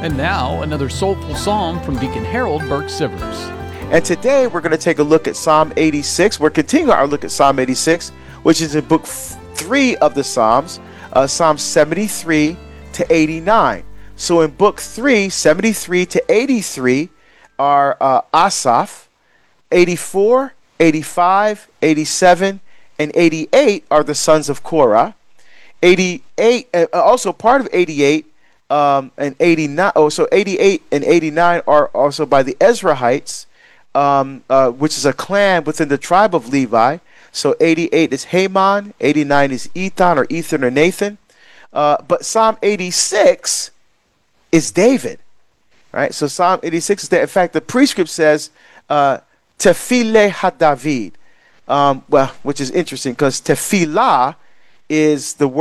And now, another soulful psalm from Deacon Harold Burke Sivers. And today we're going to take a look at Psalm 86. We're continuing our look at Psalm 86, which is in book 3 of the Psalms, Psalms 73 to 89. So in book 3, 73 to 83 are Asaph, 84, 85, 87, and 88 are the sons of Korah. 88, also part of 88 and 89, so 88 and 89 are also by the Ezrahites, which is a clan within the tribe of Levi. So 88 is Haman, 89 is Ethan or Ethan or Nathan. But Psalm 86 is David, right? So Psalm 86 is David. In fact, the prescript says Tefillah HaDavid, which is interesting because tefillah is the word